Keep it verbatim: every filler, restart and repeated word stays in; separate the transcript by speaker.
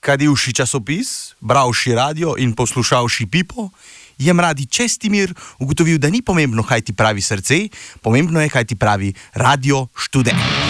Speaker 1: kadivši časopis, bravši radio in poslušavši Pipo, je mladi Čestimir ugotovil, da ni pomembno, kaj ti pravi srce, pomembno je, kaj ti pravi radio študent.